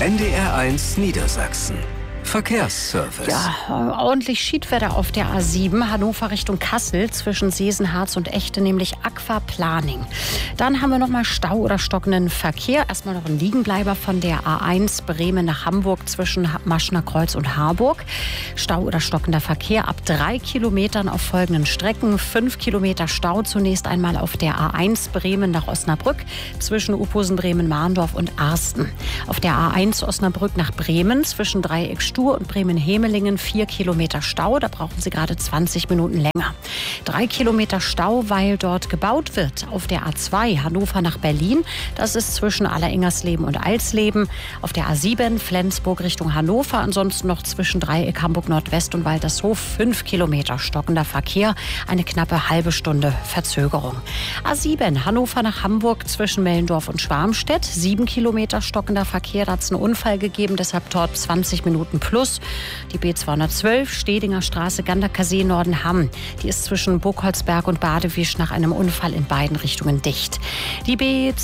NDR1 Niedersachsen. Verkehrsservice. Ja, ordentlich Schiedwetter auf der A7 Hannover Richtung Kassel zwischen Seesen-Harz und Echte, nämlich Aquaplaning. Dann haben wir nochmal Stau oder stockenden Verkehr. Erstmal noch ein Liegenbleiber von der A1 Bremen nach Hamburg zwischen Maschner Kreuz und Harburg. Stau oder stockender Verkehr ab 3 Kilometern auf folgenden Strecken. 5 Kilometer Stau zunächst einmal auf der A1 Bremen nach Osnabrück zwischen Uphusen, Bremen-Mahndorf und Arsten. Auf der A1 Osnabrück nach Bremen zwischen Dreieck Stur und Bremen-Hemelingen 4 Kilometer Stau. Da brauchen Sie gerade 20 Minuten länger. 3 Kilometer Stau, weil dort gebaut wird. Auf der A2 Hannover nach Berlin. Das ist zwischen Allerengersleben und Alsleben. Auf der A7 Flensburg Richtung Hannover. Ansonsten noch zwischen Dreieck Hamburg Nordwest und Waltershof 5 Kilometer stockender Verkehr. Eine knappe halbe Stunde Verzögerung. A7 Hannover nach Hamburg zwischen Mellendorf und Schwarmstedt. 7 Kilometer stockender Verkehr. Da hat es einen Unfall gegeben. Deshalb dort 20 Minuten plus. Die B212 Stedinger Straße Ganderkasee Nordenham. Die ist zwischen Burgholzberg und Badewisch nach einem Unfall in beiden Richtungen dicht. Die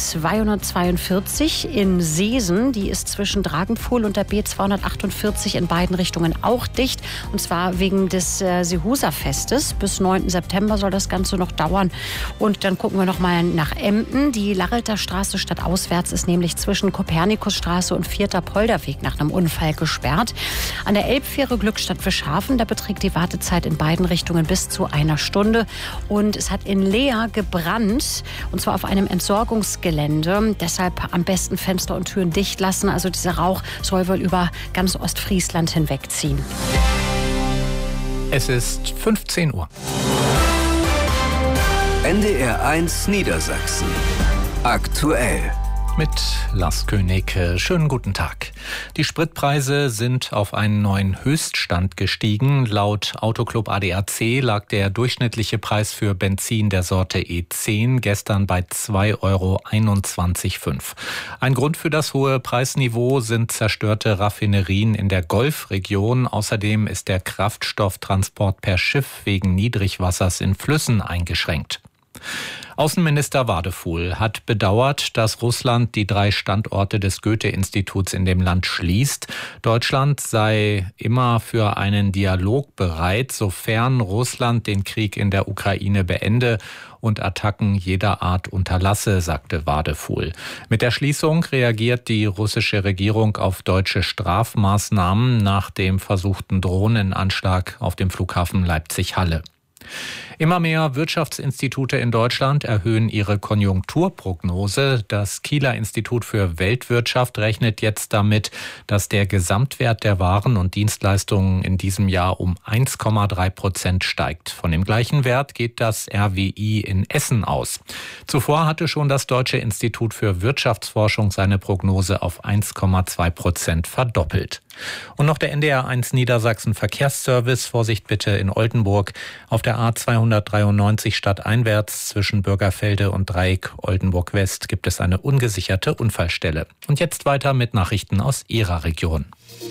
B242 in Seesen, die ist zwischen Dragenpfuhl und der B248 in beiden Richtungen auch dicht. Und zwar wegen des Sehusa-Festes. Bis 9. September soll das Ganze noch dauern. Und dann gucken wir noch mal nach Emden. Die Larelter Straße stadtauswärts ist nämlich zwischen Kopernikusstraße und 4. Polderweg nach einem Unfall gesperrt. An der Elbfähre Glückstadt Fischhafen, da beträgt die Wartezeit in beiden Richtungen bis zu einer Stunde. Und es hat in Leer gebrannt, und zwar auf einem Entsorgungsgelände. Deshalb am besten Fenster und Türen dicht lassen. Also dieser Rauch soll wohl über ganz Ostfriesland hinwegziehen. Es ist 15 Uhr. NDR1 Niedersachsen. Aktuell. Mit Lars König. Schönen guten Tag. Die Spritpreise sind auf einen neuen Höchststand gestiegen. Laut Autoclub ADAC lag der durchschnittliche Preis für Benzin der Sorte E10 gestern bei 2,21,5 €. Ein Grund für das hohe Preisniveau sind zerstörte Raffinerien in der Golfregion. Außerdem ist der Kraftstofftransport per Schiff wegen Niedrigwassers in Flüssen eingeschränkt. Außenminister Wadefuhl hat bedauert, dass Russland die 3 Standorte des Goethe-Instituts in dem Land schließt. Deutschland sei immer für einen Dialog bereit, sofern Russland den Krieg in der Ukraine beende und Attacken jeder Art unterlasse, sagte Wadefuhl. Mit der Schließung reagiert die russische Regierung auf deutsche Strafmaßnahmen nach dem versuchten Drohnenanschlag auf dem Flughafen Leipzig-Halle. Immer mehr Wirtschaftsinstitute in Deutschland erhöhen ihre Konjunkturprognose. Das Kieler Institut für Weltwirtschaft rechnet jetzt damit, dass der Gesamtwert der Waren und Dienstleistungen in diesem Jahr um 1,3% steigt. Von dem gleichen Wert geht das RWI in Essen aus. Zuvor hatte schon das Deutsche Institut für Wirtschaftsforschung seine Prognose auf 1,2% verdoppelt. Und noch der NDR1 Niedersachsen Verkehrsservice. Vorsicht bitte in Oldenburg. Auf der A293 stadteinwärts zwischen Bürgerfelde und Dreieck Oldenburg West gibt es eine ungesicherte Unfallstelle. Und jetzt weiter mit Nachrichten aus Ihrer Region.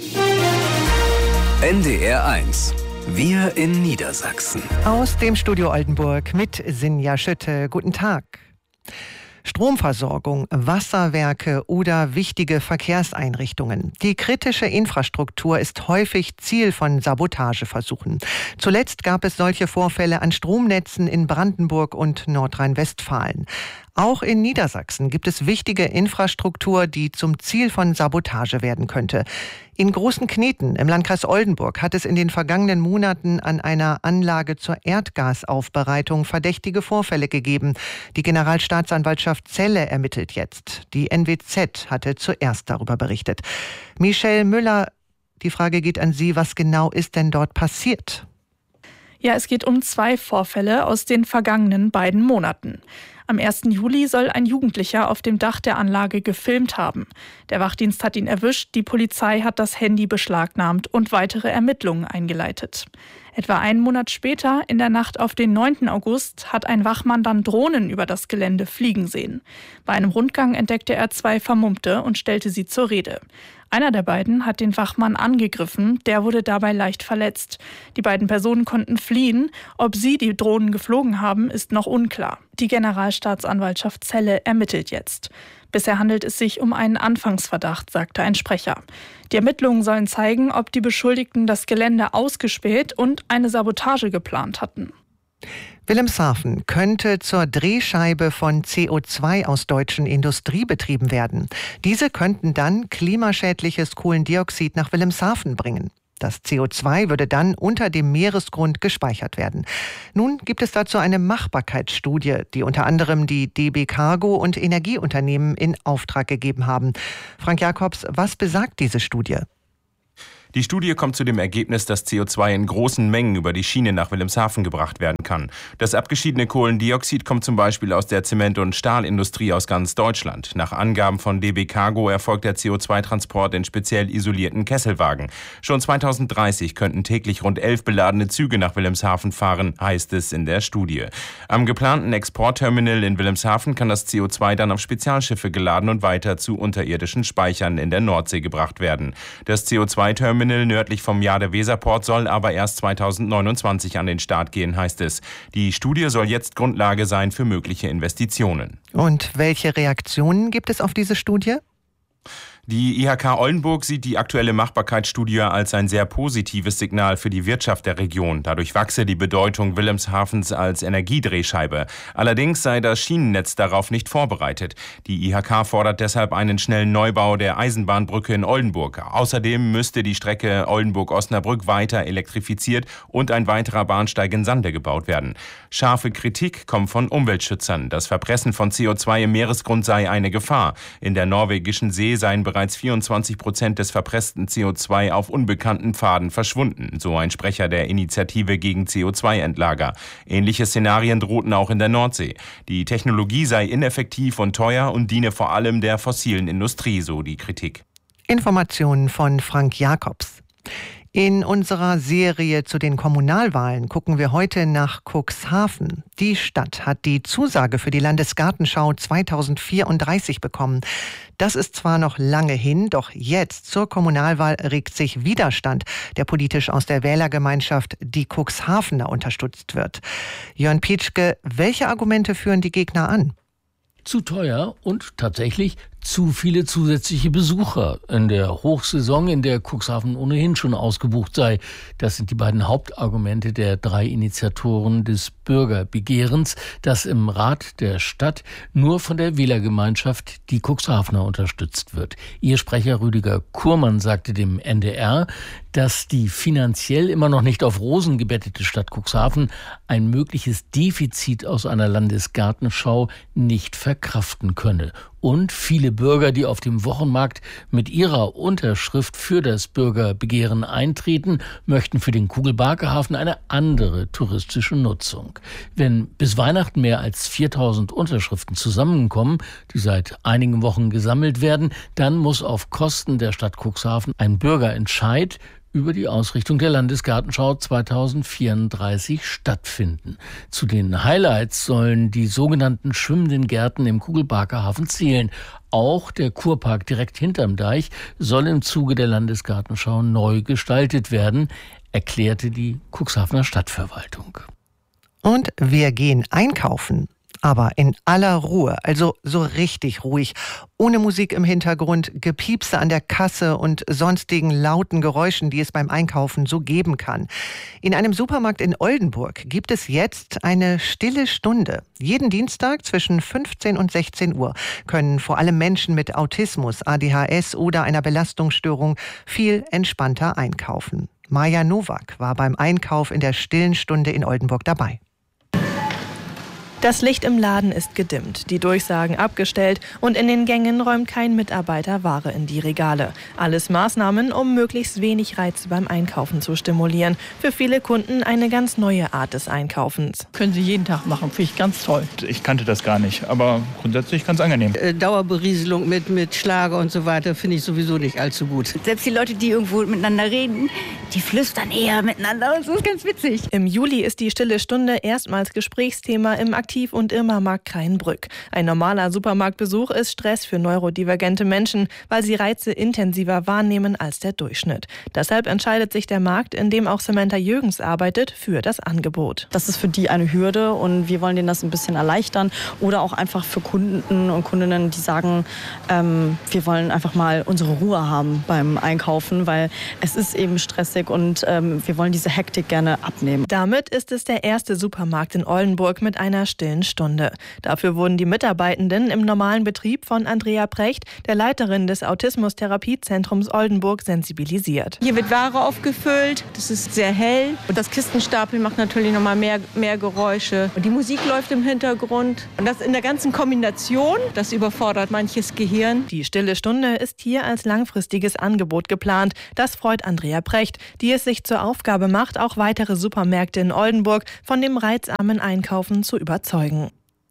NDR1. Wir in Niedersachsen. Aus dem Studio Oldenburg mit Sinja Schütte. Guten Tag. Stromversorgung, Wasserwerke oder wichtige Verkehrseinrichtungen. Die kritische Infrastruktur ist häufig Ziel von Sabotageversuchen. Zuletzt gab es solche Vorfälle an Stromnetzen in Brandenburg und Nordrhein-Westfalen. Auch in Niedersachsen gibt es wichtige Infrastruktur, die zum Ziel von Sabotage werden könnte. In Großenkneten im Landkreis Oldenburg hat es in den vergangenen Monaten an einer Anlage zur Erdgasaufbereitung verdächtige Vorfälle gegeben. Die Generalstaatsanwaltschaft Celle ermittelt jetzt. Die NWZ hatte zuerst darüber berichtet. Michelle Müller, die Frage geht an Sie. Was genau ist denn dort passiert? Ja, es geht um 2 Vorfälle aus den vergangenen beiden Monaten. Am 1. Juli soll ein Jugendlicher auf dem Dach der Anlage gefilmt haben. Der Wachdienst hat ihn erwischt, die Polizei hat das Handy beschlagnahmt und weitere Ermittlungen eingeleitet. Etwa einen Monat später, in der Nacht auf den 9. August, hat ein Wachmann dann Drohnen über das Gelände fliegen sehen. Bei einem Rundgang entdeckte er 2 Vermummte und stellte sie zur Rede. Einer der beiden hat den Wachmann angegriffen, der wurde dabei leicht verletzt. Die beiden Personen konnten fliehen. Ob sie die Drohnen geflogen haben, ist noch unklar. Die Generalstaatsanwaltschaft Celle ermittelt jetzt. Bisher handelt es sich um einen Anfangsverdacht, sagte ein Sprecher. Die Ermittlungen sollen zeigen, ob die Beschuldigten das Gelände ausgespäht und eine Sabotage geplant hatten. Wilhelmshaven könnte zur Drehscheibe von CO2 aus deutschen Industriebetrieben werden. Diese könnten dann klimaschädliches Kohlendioxid nach Wilhelmshaven bringen. Das CO2 würde dann unter dem Meeresgrund gespeichert werden. Nun gibt es dazu eine Machbarkeitsstudie, die unter anderem die DB Cargo und Energieunternehmen in Auftrag gegeben haben. Frank Jacobs, was besagt diese Studie? Die Studie kommt zu dem Ergebnis, dass CO2 in großen Mengen über die Schiene nach Wilhelmshaven gebracht werden kann. Das abgeschiedene Kohlendioxid kommt zum Beispiel aus der Zement- und Stahlindustrie aus ganz Deutschland. Nach Angaben von DB Cargo erfolgt der CO2-Transport in speziell isolierten Kesselwagen. Schon 2030 könnten täglich rund 11 beladene Züge nach Wilhelmshaven fahren, heißt es in der Studie. Am geplanten Exportterminal in Wilhelmshaven kann das CO2 dann auf Spezialschiffe geladen und weiter zu unterirdischen Speichern in der Nordsee gebracht werden. Das CO2-Terminal nördlich vom Jade-Weser-Port soll aber erst 2029 an den Start gehen, heißt es. Die Studie soll jetzt Grundlage sein für mögliche Investitionen. Und welche Reaktionen gibt es auf diese Studie? Die IHK Oldenburg sieht die aktuelle Machbarkeitsstudie als ein sehr positives Signal für die Wirtschaft der Region. Dadurch wachse die Bedeutung Wilhelmshavens als Energiedrehscheibe. Allerdings sei das Schienennetz darauf nicht vorbereitet. Die IHK fordert deshalb einen schnellen Neubau der Eisenbahnbrücke in Oldenburg. Außerdem müsste die Strecke Oldenburg-Osnabrück weiter elektrifiziert und ein weiterer Bahnsteig in Sande gebaut werden. Scharfe Kritik kommt von Umweltschützern. Das Verpressen von CO2 im Meeresgrund sei eine Gefahr. In der norwegischen See seien bereits 24% des verpressten CO2 auf unbekannten Pfaden verschwunden, so ein Sprecher der Initiative gegen CO2-Endlager. Ähnliche Szenarien drohten auch in der Nordsee. Die Technologie sei ineffektiv und teuer und diene vor allem der fossilen Industrie, so die Kritik. Informationen von Frank Jacobs. In unserer Serie zu den Kommunalwahlen gucken wir heute nach Cuxhaven. Die Stadt hat die Zusage für die Landesgartenschau 2034 bekommen. Das ist zwar noch lange hin, doch jetzt zur Kommunalwahl regt sich Widerstand, der politisch aus der Wählergemeinschaft Die Cuxhavener unterstützt wird. Jörn Pietschke, welche Argumente führen die Gegner an? Zu teuer und tatsächlich zu viele zusätzliche Besucher in der Hochsaison, in der Cuxhaven ohnehin schon ausgebucht sei. Das sind die beiden Hauptargumente der 3 Initiatoren des Bürgerbegehrens, das im Rat der Stadt nur von der Wählergemeinschaft Die Cuxhavener unterstützt wird. Ihr Sprecher Rüdiger Kurmann sagte dem NDR, dass die finanziell immer noch nicht auf Rosen gebettete Stadt Cuxhaven ein mögliches Defizit aus einer Landesgartenschau nicht verkraften könne. Und viele Bürger, die auf dem Wochenmarkt mit ihrer Unterschrift für das Bürgerbegehren eintreten, möchten für den Kugelbarkehafen eine andere touristische Nutzung. Wenn bis Weihnachten mehr als 4000 Unterschriften zusammenkommen, die seit einigen Wochen gesammelt werden, dann muss auf Kosten der Stadt Cuxhaven ein Bürgerentscheid über die Ausrichtung der Landesgartenschau 2034 stattfinden. Zu den Highlights sollen die sogenannten schwimmenden Gärten im Kugelbarkehafen zählen. Auch der Kurpark direkt hinterm Deich soll im Zuge der Landesgartenschau neu gestaltet werden, erklärte die Cuxhavener Stadtverwaltung. Und wir gehen einkaufen. Aber in aller Ruhe, also so richtig ruhig, ohne Musik im Hintergrund, Gepiepse an der Kasse und sonstigen lauten Geräuschen, die es beim Einkaufen so geben kann. In einem Supermarkt in Oldenburg gibt es jetzt eine stille Stunde. Jeden Dienstag zwischen 15 und 16 Uhr können vor allem Menschen mit Autismus, ADHS oder einer Belastungsstörung viel entspannter einkaufen. Maja Nowak war beim Einkauf in der stillen Stunde in Oldenburg dabei. Das Licht im Laden ist gedimmt, die Durchsagen abgestellt und in den Gängen räumt kein Mitarbeiter Ware in die Regale. Alles Maßnahmen, um möglichst wenig Reize beim Einkaufen zu stimulieren. Für viele Kunden eine ganz neue Art des Einkaufens. Können Sie jeden Tag machen, finde ich ganz toll. Ich kannte das gar nicht, aber grundsätzlich ganz angenehm. Dauerberieselung mit Schlager und so weiter finde ich sowieso nicht allzu gut. Selbst die Leute, die irgendwo miteinander reden, die flüstern eher miteinander und so ist ganz witzig. Im Juli ist die Stille Stunde erstmals Gesprächsthema im aktiv und Irma Kreinbrück. Ein normaler Supermarktbesuch ist Stress für neurodivergente Menschen, weil sie Reize intensiver wahrnehmen als der Durchschnitt. Deshalb entscheidet sich der Markt, in dem auch Samantha Jürgens arbeitet, für das Angebot. Das ist für die eine Hürde und wir wollen denen das ein bisschen erleichtern oder auch einfach für Kunden und Kundinnen, die sagen, wir wollen einfach mal unsere Ruhe haben beim Einkaufen, weil es ist eben stressig und wir wollen diese Hektik gerne abnehmen. Damit ist es der erste Supermarkt in Oldenburg mit einer stillen Stunde. Dafür wurden die Mitarbeitenden im normalen Betrieb von Andrea Precht, der Leiterin des Autismus-Therapiezentrums Oldenburg, sensibilisiert. Hier wird Ware aufgefüllt, das ist sehr hell und das Kistenstapeln macht natürlich noch mal mehr Geräusche. Und die Musik läuft im Hintergrund und das in der ganzen Kombination, das überfordert manches Gehirn. Die stille Stunde ist hier als langfristiges Angebot geplant. Das freut Andrea Precht, die es sich zur Aufgabe macht, auch weitere Supermärkte in Oldenburg von dem reizarmen Einkaufen zu überzeugen.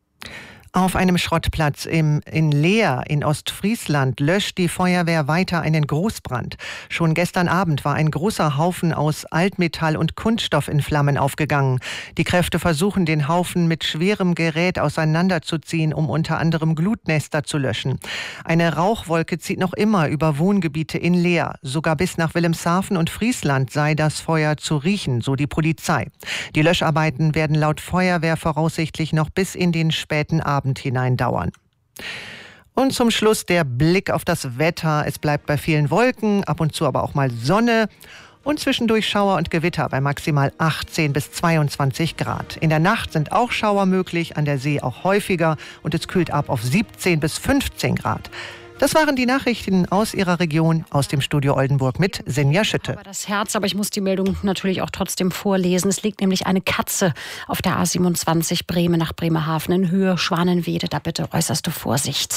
Auf einem Schrottplatz in Leer in Ostfriesland löscht die Feuerwehr weiter einen Großbrand. Schon gestern Abend war ein großer Haufen aus Altmetall und Kunststoff in Flammen aufgegangen. Die Kräfte versuchen, den Haufen mit schwerem Gerät auseinanderzuziehen, um unter anderem Glutnester zu löschen. Eine Rauchwolke zieht noch immer über Wohngebiete in Leer. Sogar bis nach Wilhelmshaven und Friesland sei das Feuer zu riechen, so die Polizei. Die Löscharbeiten werden laut Feuerwehr voraussichtlich noch bis in den späten Abend hinein dauern. Und zum Schluss der Blick auf das Wetter. Es bleibt bei vielen Wolken, ab und zu aber auch mal Sonne und zwischendurch Schauer und Gewitter bei maximal 18 bis 22 Grad. In der Nacht sind auch Schauer möglich, an der See auch häufiger und es kühlt ab auf 17 bis 15 Grad. Das waren die Nachrichten aus Ihrer Region, aus dem Studio Oldenburg mit Sinja Schütte. Das Herz, aber ich muss die Meldung natürlich auch trotzdem vorlesen. Es liegt nämlich eine Katze auf der A27 Bremen nach Bremerhaven in Höhe Schwanenwede. Da bitte äußerste Vorsicht.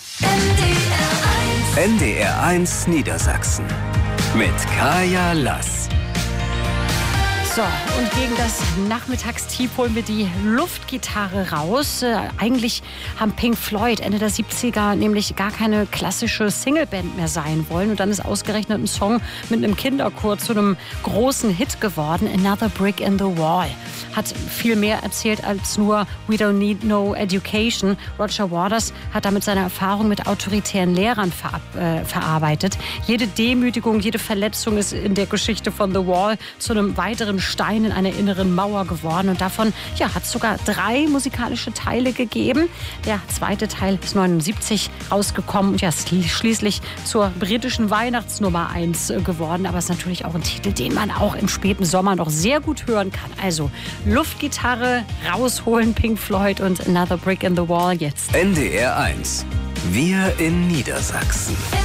NDR1 Niedersachsen mit Kaya Lass. So, und gegen das Nachmittagstief holen wir die Luftgitarre raus. Eigentlich haben Pink Floyd Ende der 70er nämlich gar keine klassische Singleband mehr sein wollen. Und dann ist ausgerechnet ein Song mit einem Kinderchor zu einem großen Hit geworden. Another Brick in the Wall. Hat viel mehr erzählt als nur We Don't Need No Education. Roger Waters hat damit seine Erfahrung mit autoritären Lehrern verarbeitet. Jede Demütigung, jede Verletzung ist in der Geschichte von The Wall zu einem weiteren Stein in einer inneren Mauer geworden. Und davon hat es sogar 3 musikalische Teile gegeben. Der zweite Teil ist 79 rausgekommen und schließlich zur britischen Weihnachtsnummer 1 geworden. Aber es ist natürlich auch ein Titel, den man auch im späten Sommer noch sehr gut hören kann. Also Luftgitarre rausholen, Pink Floyd und Another Brick in the Wall jetzt. NDR1. Wir in Niedersachsen.